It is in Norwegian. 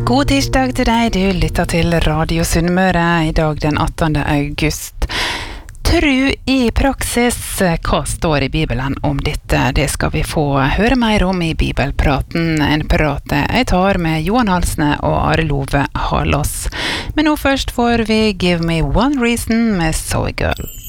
God tirsdag til deg, du lytter til Radio Sunnmøre I dag den 18. august. Tru I praksis, hva står I Bibelen om dette? Det skal vi få høre mer om I Bibelpraten, en prat jeg tar med Johan Halsne og Are Love Halås. Men nå først får vi Give Me One Reason med Soy Girl.